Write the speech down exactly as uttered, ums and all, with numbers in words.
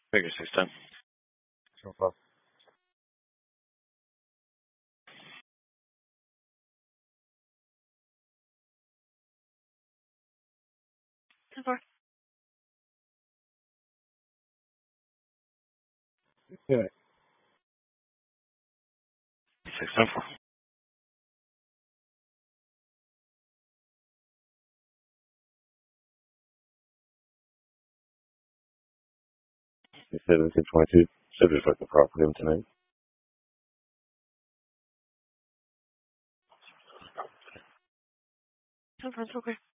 Figure six ten. So far. So far. Yeah. Six ten four. seven six twenty-two. Subject like the property of tonight. So far, so okay.